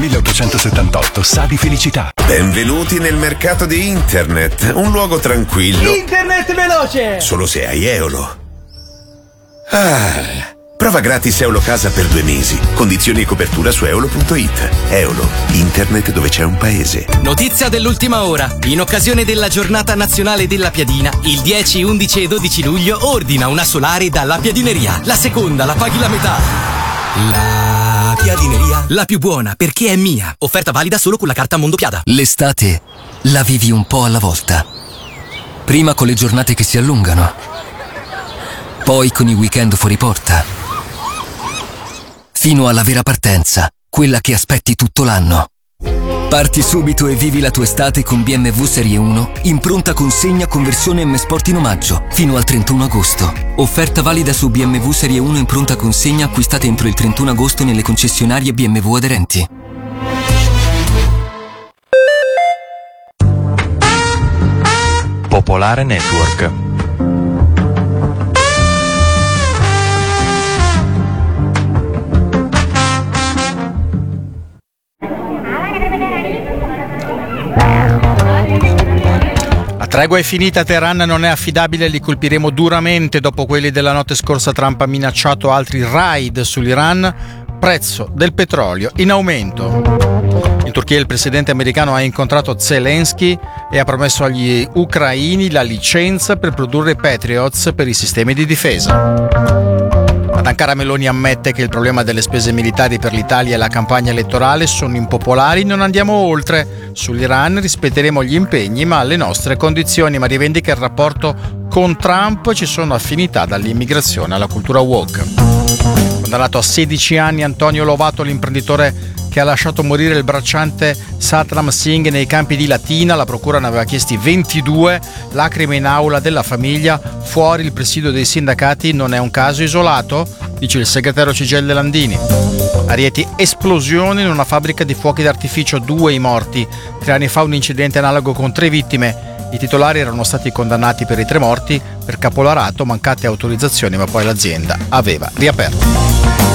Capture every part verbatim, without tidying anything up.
milleottocentosettantotto sa di felicità. Benvenuti nel mercato di internet, un luogo tranquillo. Internet veloce! Solo se hai Eolo. Ah, prova gratis Eolo Casa per due mesi. Condizioni e copertura su eolo punto it. Eolo, internet dove c'è un paese. Notizia dell'ultima ora. In occasione della giornata nazionale della piadina, il dieci, undici e dodici luglio ordina una solare dalla Piadineria. La seconda la paghi la metà. La Piadineria, la più buona perché è mia. Offerta valida solo con la carta Mondopiada. L'estate la vivi un po' alla volta. Prima con le giornate che si allungano, poi con i weekend fuori porta, fino alla vera partenza, quella che aspetti tutto l'anno. Parti subito e vivi la tua estate con B M W Serie uno in pronta consegna con versione M Sport in omaggio fino al trentuno agosto. Offerta valida su B M W Serie uno in pronta consegna acquistate entro il trentuno agosto nelle concessionarie B M W aderenti. Popolare Network. La tregua è finita, Teheran non è affidabile, li colpiremo duramente. Dopo quelli della notte scorsa Trump ha minacciato altri raid sull'Iran. Prezzo del petrolio in aumento. In Turchia il presidente americano ha incontrato Zelensky e ha promesso agli ucraini la licenza per produrre Patriots per i sistemi di difesa. Ad Ankara Meloni ammette che il problema delle spese militari per l'Italia e la campagna elettorale sono impopolari. Non andiamo oltre. Sull'Iran rispetteremo gli impegni ma alle nostre condizioni, ma rivendica il rapporto con Trump. Ci sono affinità dall'immigrazione alla cultura woke. Condannato a sedici anni Antonio Lovato, l'imprenditore che ha lasciato morire il bracciante Satnam Singh nei campi di Latina. La procura ne aveva chiesti ventidue. Lacrime in aula della famiglia. Fuori il presidio dei sindacati. Non è un caso isolato, dice il segretario C G I L Landini. A Rieti esplosione in una fabbrica di fuochi d'artificio, due i morti. Tre anni fa un incidente analogo con tre vittime. I titolari erano stati condannati per i tre morti per capolarato, mancate autorizzazioni, ma poi l'azienda aveva riaperto.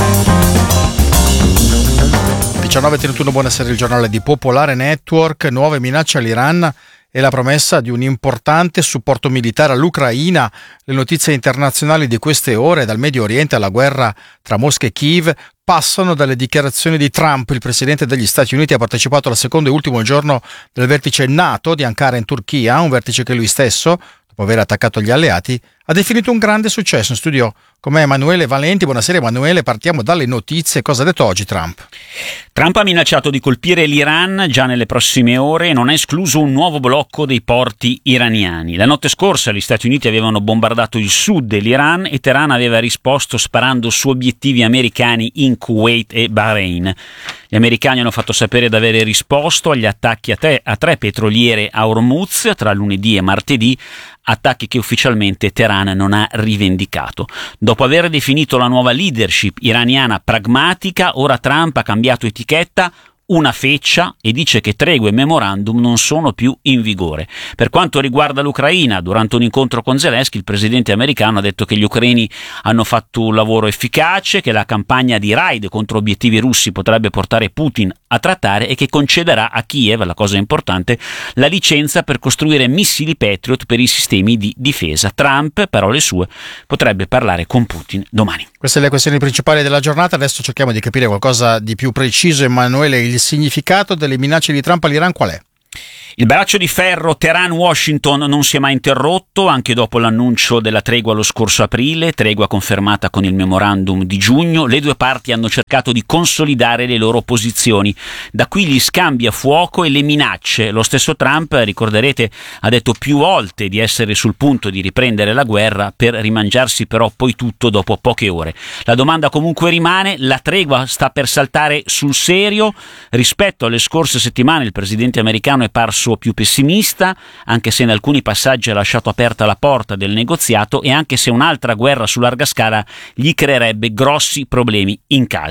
diciannove e trentuno, buonasera, il giornale di Popolare Network. Nuove minacce all'Iran e la promessa di un importante supporto militare all'Ucraina. Le notizie internazionali di queste ore, dal Medio Oriente alla guerra tra Mosca e Kiev, passano dalle dichiarazioni di Trump. Il presidente degli Stati Uniti ha partecipato al secondo e ultimo giorno del vertice NATO di Ankara in Turchia, un vertice che lui stesso, dopo aver attaccato gli alleati, ha definito un grande successo. In studio con me Emanuele Valenti. Buonasera Emanuele, partiamo dalle notizie. Cosa ha detto oggi Trump? Trump ha minacciato di colpire l'Iran già nelle prossime ore e non ha escluso un nuovo blocco dei porti iraniani. La notte scorsa gli Stati Uniti avevano bombardato il sud dell'Iran e Teheran aveva risposto sparando su obiettivi americani in Kuwait e Bahrain. Gli americani hanno fatto sapere di avere risposto agli attacchi a, te, a tre petroliere a Hormuz tra lunedì e martedì, attacchi che ufficialmente Teheran non ha rivendicato. Dopo aver definito la nuova leadership iraniana pragmatica, ora Trump ha cambiato etichetta, una feccia, e dice che tregue e memorandum non sono più in vigore. Per quanto riguarda l'Ucraina, durante un incontro con Zelensky, il presidente americano ha detto che gli ucraini hanno fatto un lavoro efficace, che la campagna di raid contro obiettivi russi potrebbe portare Putin a trattare e che concederà a Kiev, la cosa importante, la licenza per costruire missili Patriot per i sistemi di difesa. Trump, parole sue, potrebbe parlare con Putin domani. Queste le questioni principali della giornata. Adesso cerchiamo di capire qualcosa di più preciso. Emanuele, il significato delle minacce di Trump all'Iran qual è? Il braccio di ferro Teheran-Washington non si è mai interrotto, anche dopo l'annuncio della tregua lo scorso aprile, tregua confermata con il memorandum di giugno. Le due parti hanno cercato di consolidare le loro posizioni. Da qui gli scambi a fuoco e le minacce. Lo stesso Trump, ricorderete, ha detto più volte di essere sul punto di riprendere la guerra, per rimangiarsi però poi tutto dopo poche ore. La domanda comunque rimane: la tregua sta per saltare sul serio? Rispetto alle scorse settimane il presidente americano è parso più pessimista, anche se in alcuni passaggi ha lasciato aperta la porta del negoziato, e anche se un'altra guerra su larga scala gli creerebbe grossi problemi in casa.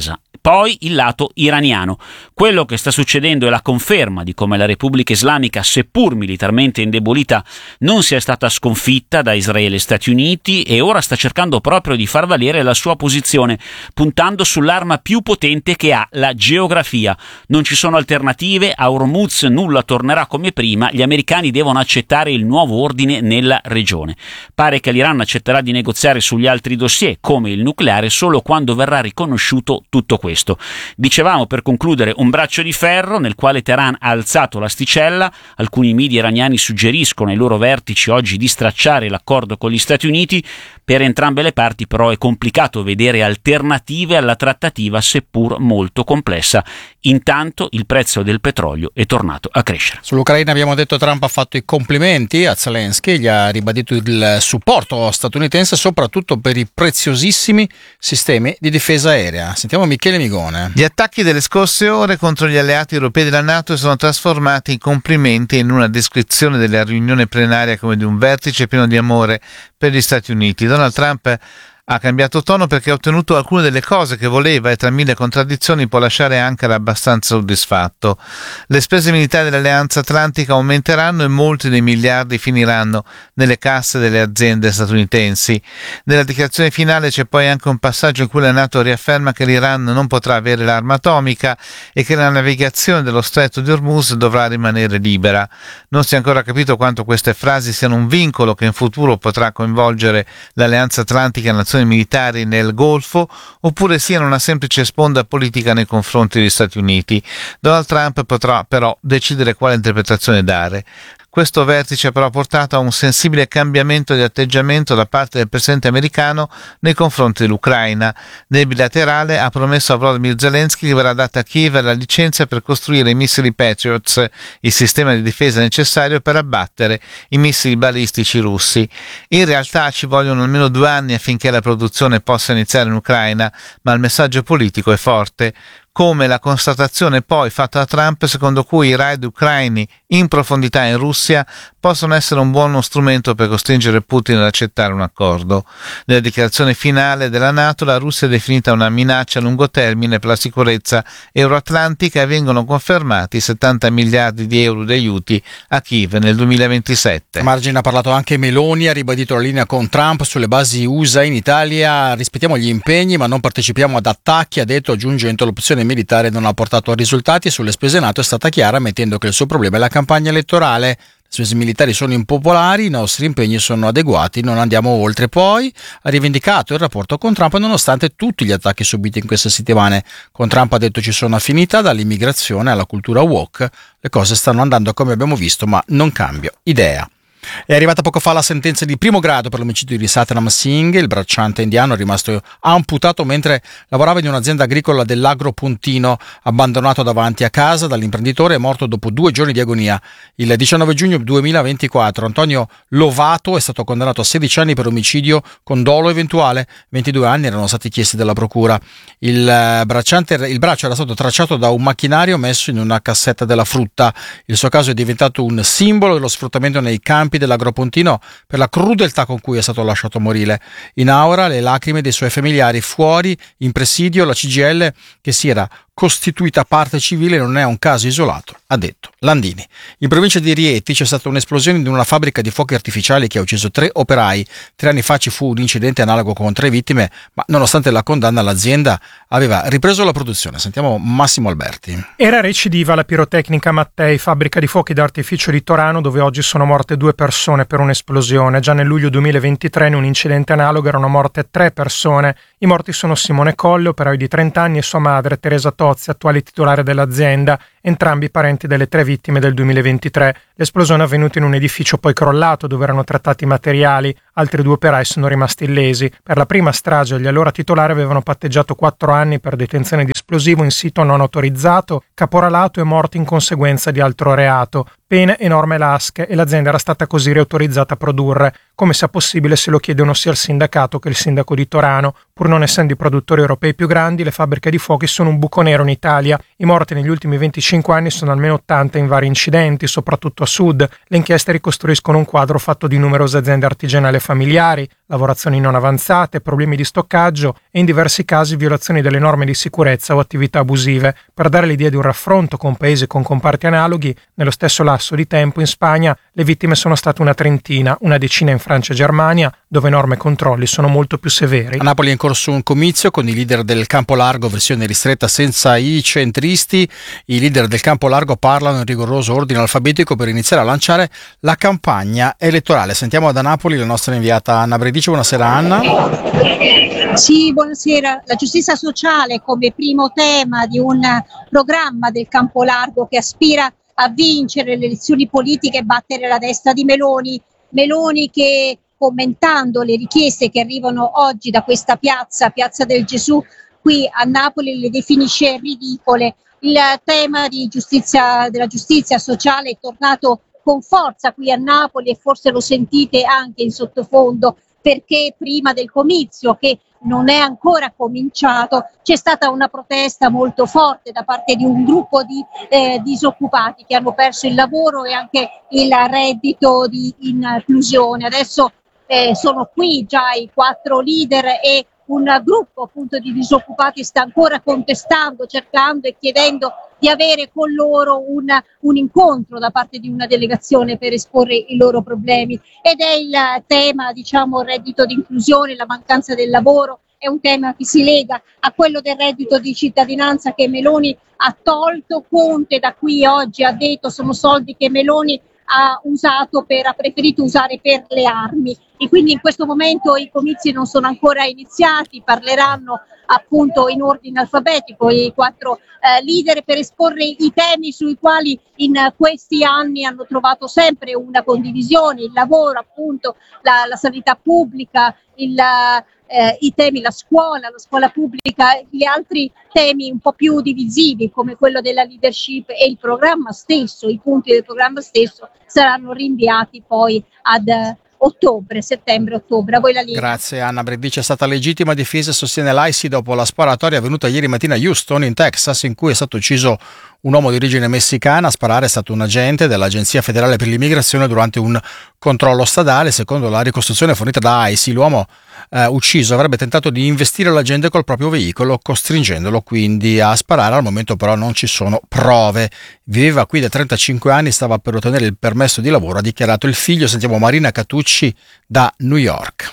Poi il lato iraniano. Quello che sta succedendo è la conferma di come la Repubblica Islamica, seppur militarmente indebolita, non sia stata sconfitta da Israele e Stati Uniti e ora sta cercando proprio di far valere la sua posizione, puntando sull'arma più potente che ha, la geografia. Non ci sono alternative, a Hormuz nulla tornerà come prima, gli americani devono accettare il nuovo ordine nella regione. Pare che l'Iran accetterà di negoziare sugli altri dossier, come il nucleare, solo quando verrà riconosciuto tutto questo. Dicevamo, per concludere, un braccio di ferro nel quale Teheran ha alzato l'asticella. Alcuni media iraniani suggeriscono ai loro vertici oggi di stracciare l'accordo con gli Stati Uniti. Per entrambe le parti però è complicato vedere alternative alla trattativa, seppur molto complessa. Intanto il prezzo del petrolio è tornato a crescere. Sull'Ucraina abbiamo detto Trump ha fatto i complimenti a Zelensky, gli ha ribadito il supporto statunitense soprattutto per i preziosissimi sistemi di difesa aerea. Sentiamo Michele Migone. Gli attacchi delle scorse ore contro gli alleati europei della NATO sono trasformati in complimenti in una descrizione della riunione plenaria come di un vertice pieno di amore per gli Stati Uniti. Donald Trump ha cambiato tono perché ha ottenuto alcune delle cose che voleva e tra mille contraddizioni può lasciare Ankara abbastanza soddisfatto. Le spese militari dell'Alleanza Atlantica aumenteranno e molti dei miliardi finiranno nelle casse delle aziende statunitensi. Nella dichiarazione finale c'è poi anche un passaggio in cui la NATO riafferma che l'Iran non potrà avere l'arma atomica e che la navigazione dello stretto di Hormuz dovrà rimanere libera. Non si è ancora capito quanto queste frasi siano un vincolo che in futuro potrà coinvolgere l'Alleanza Atlantica e nazioni militari nel Golfo oppure siano una semplice sponda politica nei confronti degli Stati Uniti. Donald Trump potrà però decidere quale interpretazione dare. Questo vertice però ha portato a un sensibile cambiamento di atteggiamento da parte del presidente americano nei confronti dell'Ucraina. Nel bilaterale ha promesso a Volodymyr Zelensky che verrà data a Kiev la licenza per costruire i missili Patriots, il sistema di difesa necessario per abbattere i missili balistici russi. In realtà ci vogliono almeno due anni affinché la produzione possa iniziare in Ucraina, ma il messaggio politico è forte, come la constatazione poi fatta da Trump secondo cui i raid ucraini in profondità in Russia possono essere un buono strumento per costringere Putin ad accettare un accordo. Nella dichiarazione finale della NATO la Russia è definita una minaccia a lungo termine per la sicurezza euroatlantica e vengono confermati settanta miliardi di euro di aiuti a Kiev nel duemilaventisette. A margine ha parlato anche Meloni, ha ribadito la linea con Trump sulle basi U S A in Italia, rispettiamo gli impegni ma non partecipiamo ad attacchi, ha detto, aggiungendo l'opzione militare non ha portato a risultati e sulle spese NATO è stata chiara, ammettendo che il suo problema è la campagna elettorale. Le spese militari sono impopolari, i nostri impegni sono adeguati, non andiamo oltre. Poi ha rivendicato il rapporto con Trump nonostante tutti gli attacchi subiti in queste settimane. Con Trump ha detto ci sono affinità dall'immigrazione alla cultura woke, le cose stanno andando come abbiamo visto ma non cambio idea. È arrivata poco fa la sentenza di primo grado per l'omicidio di Satnam Singh, il bracciante indiano è rimasto amputato mentre lavorava in un'azienda agricola dell'Agro Pontino, abbandonato davanti a casa dall'imprenditore, è morto dopo due giorni di agonia. Il diciannove giugno duemilaventiquattro Antonio Lovato è stato condannato a sedici anni per omicidio con dolo eventuale, ventidue anni erano stati chiesti dalla procura. Il bracciante, il braccio era stato tracciato da un macchinario messo in una cassetta della frutta. Il suo caso è diventato un simbolo dello sfruttamento nei campi dell'Agropontino per la crudeltà con cui è stato lasciato morire. In aura le lacrime dei suoi familiari, fuori in presidio la C G I L che si era costituita parte civile non è un caso isolato, ha detto Landini. In provincia di Rieti c'è stata un'esplosione in una fabbrica di fuochi artificiali che ha ucciso tre operai. Tre anni fa ci fu un incidente analogo con tre vittime, ma nonostante la condanna l'azienda aveva ripreso la produzione. Sentiamo Massimo Alberti. Era recidiva la pirotecnica Mattei, fabbrica di fuochi d'artificio di Torano, dove oggi sono morte due persone per un'esplosione. Già nel luglio duemilaventitré in un incidente analogo erano morte tre persone. I morti sono Simone Colle, operaio di trenta anni, e sua madre Teresa Tozzi, attuale titolare dell'azienda, entrambi parenti delle tre vittime del duemilaventitré. L'esplosione è avvenuta in un edificio poi crollato dove erano trattati i materiali. Altri due operai sono rimasti illesi. Per la prima strage gli allora titolari avevano patteggiato quattro anni per detenzione di esplosivo in sito non autorizzato, caporalato e morti in conseguenza di altro reato. Pene enorme lasche, e l'azienda era stata così riautorizzata a produrre. Come sia possibile se lo chiedono sia il sindacato che il sindaco di Torano. Pur non essendo i produttori europei più grandi, le fabbriche di fuochi sono un buco nero in Italia. I morti negli ultimi venticinque anni sono almeno ottanta in vari incidenti, soprattutto a sud. Le inchieste ricostruiscono un quadro fatto di numerose aziende artigianali e familiari. lavorazioni non avanzate, problemi di stoccaggio e in diversi casi violazioni delle norme di sicurezza o attività abusive. Per dare l'idea di un raffronto con paesi con comparti analoghi, nello stesso lasso di tempo in Spagna le vittime sono state una trentina, una decina in Francia e Germania, dove norme e controlli sono molto più severi. A Napoli è in corso un comizio con i leader del campo largo, versione ristretta senza i centristi. I leader del campo largo parlano in rigoroso ordine alfabetico per iniziare a lanciare la campagna elettorale. Sentiamo da Napoli la nostra inviata Anna Bredici. Buonasera Anna. Sì, buonasera. La giustizia sociale come primo tema di un programma del campo largo che aspira a vincere le elezioni politiche e battere la destra di Meloni. Meloni che, commentando le richieste che arrivano oggi da questa piazza, Piazza del Gesù, qui a Napoli, le definisce ridicole. Il tema di giustizia, della giustizia sociale è tornato con forza qui a Napoli e forse lo sentite anche in sottofondo, perché prima del comizio, che non è ancora cominciato, c'è stata una protesta molto forte da parte di un gruppo di eh, disoccupati che hanno perso il lavoro e anche il reddito di inclusione. Adesso eh, sono qui già i quattro leader e un gruppo appunto di disoccupati sta ancora contestando, cercando e chiedendo di avere con loro un, un incontro da parte di una delegazione per esporre i loro problemi, ed è il tema, diciamo, reddito di inclusione, la mancanza del lavoro, è un tema che si lega a quello del reddito di cittadinanza che Meloni ha tolto. Conte da qui oggi ha detto sono soldi che Meloni ha usato per, ha preferito usare per le armi, e quindi in questo momento i comizi non sono ancora iniziati, parleranno appunto in ordine alfabetico i quattro eh, leader per esporre i temi sui quali in questi anni hanno trovato sempre una condivisione: il lavoro, appunto, la, la sanità pubblica, il, eh, i temi, la scuola, la scuola pubblica, gli altri temi un po' più divisivi come quello della leadership e il programma stesso. I punti del programma stesso saranno rinviati poi ad eh, ottobre, settembre-ottobre. A voi la linea. Grazie Anna Bredici. È stata legittima difesa, sostiene l'I C, dopo la sparatoria avvenuta ieri mattina a Houston, in Texas, in cui è stato ucciso un uomo di origine messicana. A sparare è stato un agente dell'Agenzia Federale per l'Immigrazione durante un controllo stradale. Secondo la ricostruzione fornita da I C, l'uomo eh, ucciso avrebbe tentato di investire l'agente col proprio veicolo, costringendolo quindi a sparare. Al momento però non ci sono prove. Viveva qui da trentacinque anni, stava per ottenere il permesso di lavoro, ha dichiarato il figlio. Sentiamo Marina Catucci da New York.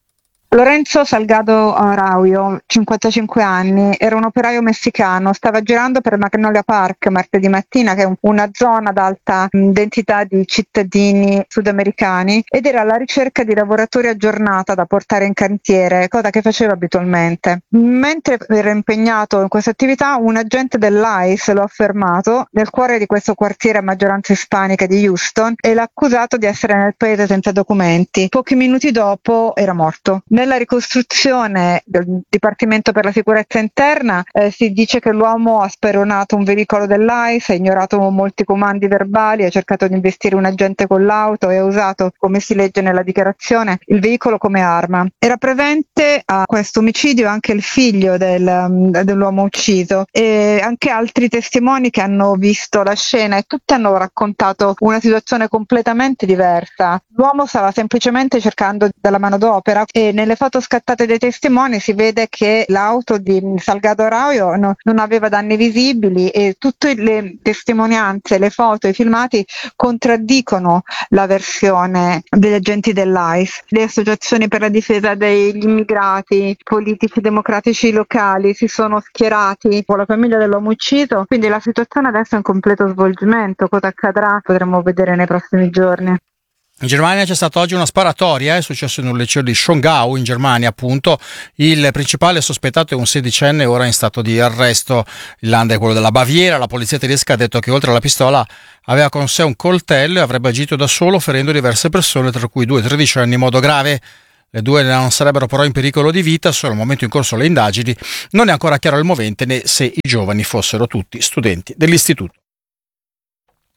Lorenzo Salgado Araujo, cinquantacinque anni, era un operaio messicano, stava girando per Magnolia Park martedì mattina, che è un, una zona ad alta densità di cittadini sudamericani, ed era alla ricerca di lavoratori a giornata da portare in cantiere, cosa che faceva abitualmente. Mentre era impegnato in questa attività, un agente dell'I C E lo ha fermato nel cuore di questo quartiere a maggioranza ispanica di Houston e l'ha accusato di essere nel paese senza documenti. Pochi minuti dopo era morto. Nella ricostruzione del Dipartimento per la Sicurezza Interna eh, si dice che l'uomo ha speronato un veicolo dell'I C E, ha ignorato molti comandi verbali, ha cercato di investire un agente con l'auto e ha usato, come si legge nella dichiarazione, il veicolo come arma. Era presente a questo omicidio anche il figlio del, dell'uomo ucciso e anche altri testimoni che hanno visto la scena, e tutti hanno raccontato una situazione completamente diversa. L'uomo stava semplicemente cercando della manodopera e nelle foto scattate dai testimoni si vede che l'auto di Salgado Araujo no, non aveva danni visibili, e tutte le testimonianze, le foto, i filmati contraddicono la versione degli agenti dell'I C E. Le associazioni per la difesa degli immigrati, politici democratici locali si sono schierati con la famiglia dell'uomo ucciso, quindi la situazione adesso è in completo svolgimento. Cosa accadrà potremo vedere nei prossimi giorni. In Germania c'è stata oggi una sparatoria, è successo in un liceo di Schongau, in Germania appunto. Il principale sospettato è un sedicenne, ora in stato di arresto. Il land è quello della Baviera. La polizia tedesca ha detto che oltre alla pistola aveva con sé un coltello e avrebbe agito da solo, ferendo diverse persone, tra cui due tredicenni in modo grave. Le due non sarebbero però in pericolo di vita, sono al momento in corso le indagini. Non è ancora chiaro il movente né se i giovani fossero tutti studenti dell'istituto.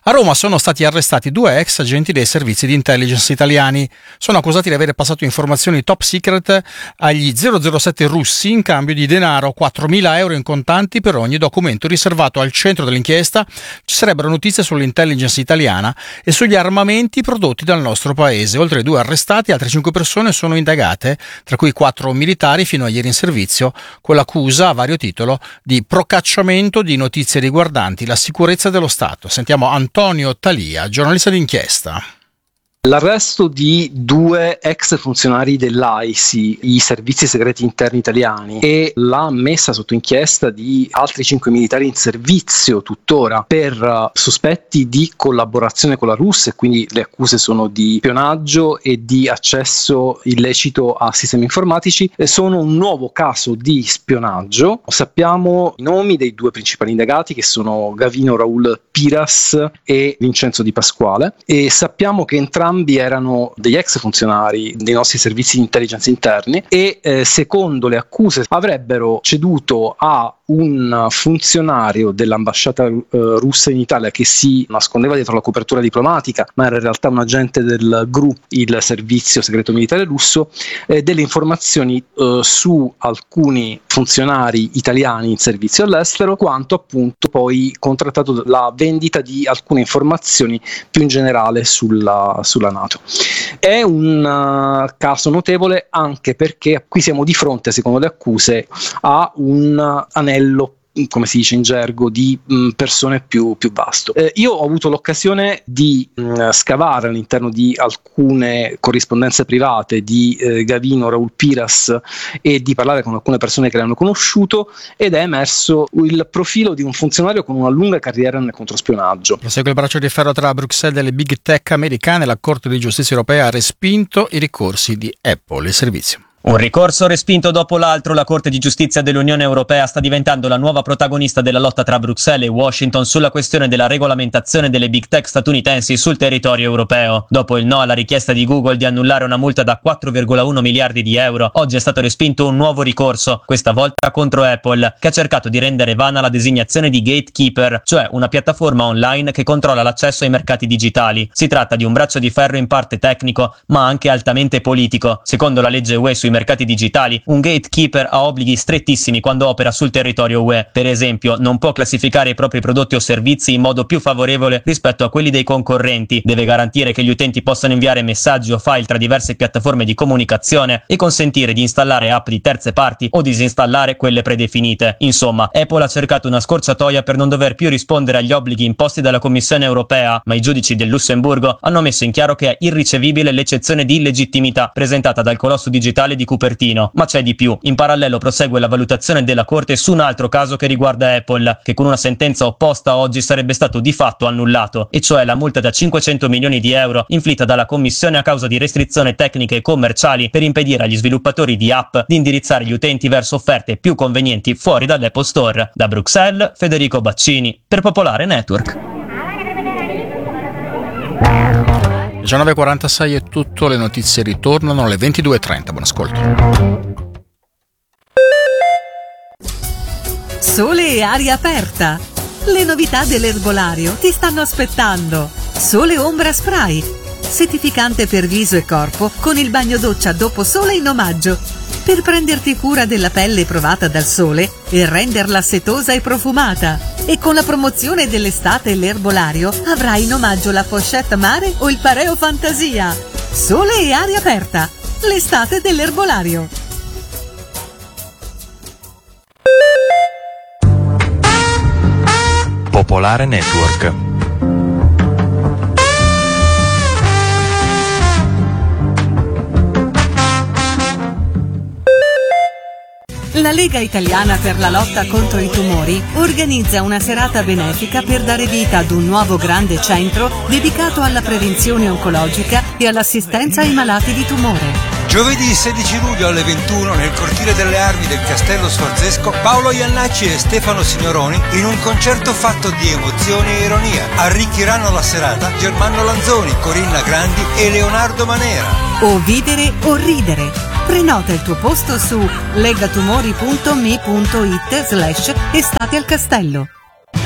A Roma sono stati arrestati due ex agenti dei servizi di intelligence italiani. Sono accusati di avere passato informazioni top secret agli zero zero sette russi in cambio di denaro, quattromila euro in contanti per ogni documento riservato. Al centro dell'inchiesta ci sarebbero notizie sull'intelligence italiana e sugli armamenti prodotti dal nostro paese. Oltre ai due arrestati, altre cinque persone sono indagate, tra cui quattro militari fino a ieri in servizio, con l'accusa a vario titolo di procacciamento di notizie riguardanti la sicurezza dello Stato. Sentiamo Antonio Talia, giornalista d'inchiesta. L'arresto di due ex funzionari dell'A I S I, i servizi segreti interni italiani, e la messa sotto inchiesta di altri cinque militari in servizio tuttora per sospetti di collaborazione con la Russia, e quindi le accuse sono di spionaggio e di accesso illecito a sistemi informatici, sono un nuovo caso di spionaggio. Sappiamo i nomi dei due principali indagati, che sono Gavino Raul Piras e Vincenzo Di Pasquale, e sappiamo che entrambi erano degli ex funzionari dei nostri servizi di intelligence interni e eh, secondo le accuse avrebbero ceduto a un funzionario dell'ambasciata eh, russa in Italia, che si nascondeva dietro la copertura diplomatica ma era in realtà un agente del G R U, il servizio segreto militare russo, eh, delle informazioni eh, su alcuni funzionari italiani in servizio all'estero, quanto appunto poi contrattato la vendita di alcune informazioni più in generale sulla, sulla NATO. È un uh, caso notevole anche perché qui siamo di fronte, secondo le accuse, a un uh, anello, come si dice in gergo, di mh, persone più, più vasto. Eh, io ho avuto l'occasione di mh, scavare all'interno di alcune corrispondenze private di eh, Gavino Raul Piras e di parlare con alcune persone che l'hanno conosciuto, ed è emerso il profilo di un funzionario con una lunga carriera nel controspionaggio. Prosegue il braccio di ferro tra Bruxelles e le big tech americane. La Corte di Giustizia europea ha respinto i ricorsi di Apple. Il servizio. Un ricorso respinto dopo l'altro, la Corte di Giustizia dell'Unione Europea sta diventando la nuova protagonista della lotta tra Bruxelles e Washington sulla questione della regolamentazione delle big tech statunitensi sul territorio europeo. Dopo il no alla richiesta di Google di annullare una multa da quattro virgola uno miliardi di euro, oggi è stato respinto un nuovo ricorso, questa volta contro Apple, che ha cercato di rendere vana la designazione di gatekeeper, cioè una piattaforma online che controlla l'accesso ai mercati digitali. Si tratta di un braccio di ferro in parte tecnico, ma anche altamente politico. Secondo la legge U E sui mercati digitali, un gatekeeper ha obblighi strettissimi quando opera sul territorio U E. Per esempio, non può classificare i propri prodotti o servizi in modo più favorevole rispetto a quelli dei concorrenti, deve garantire che gli utenti possano inviare messaggi o file tra diverse piattaforme di comunicazione e consentire di installare app di terze parti o disinstallare quelle predefinite. Insomma, Apple ha cercato una scorciatoia per non dover più rispondere agli obblighi imposti dalla Commissione europea, ma i giudici del Lussemburgo hanno messo in chiaro che è irricevibile l'eccezione di illegittimità presentata dal colosso digitale di Cupertino. Ma c'è di più. In parallelo prosegue la valutazione della Corte su un altro caso che riguarda Apple, che con una sentenza opposta oggi sarebbe stato di fatto annullato, e cioè la multa da cinquecento milioni di euro inflitta dalla Commissione a causa di restrizioni tecniche e commerciali per impedire agli sviluppatori di app di indirizzare gli utenti verso offerte più convenienti fuori dall'Apple Store. Da Bruxelles, Federico Baccini, per Popolare Network. diciannove e quarantasei è tutto, le notizie ritornano alle ventidue e trenta. Buon ascolto. Sole e aria aperta. Le novità dell'erbolario ti stanno aspettando. Sole Ombra Spray, settificante per viso e corpo con il bagno doccia dopo sole in omaggio, per prenderti cura della pelle provata dal sole e renderla setosa e profumata. E con la promozione dell'estate l'erbolario avrai in omaggio la pochette mare o il pareo fantasia. Sole e aria aperta, l'estate dell'erbolario. Popolare Network. La Lega Italiana per la lotta contro i tumori organizza una serata benefica per dare vita ad un nuovo grande centro dedicato alla prevenzione oncologica e all'assistenza ai malati di tumore. Giovedì sedici luglio alle ventuno nel cortile delle armi del Castello Sforzesco, Paolo Iannacci e Stefano Signoroni in un concerto fatto di emozioni e ironia. Arricchiranno la serata Germano Lanzoni, Corinna Grandi e Leonardo Manera. O vivere o ridere. Prenota il tuo posto su legatumori punto me punto it slash estate al castello.